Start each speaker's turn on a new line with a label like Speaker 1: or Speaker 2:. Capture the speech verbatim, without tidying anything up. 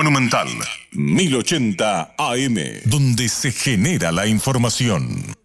Speaker 1: Monumental
Speaker 2: mil ochenta A M,
Speaker 1: donde se genera la información.